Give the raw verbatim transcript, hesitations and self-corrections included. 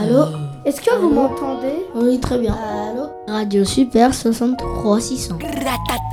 Allô? Est-ce que vous m'entendez? Oui, très bien. Allô? Radio Super soixante-trois six cents.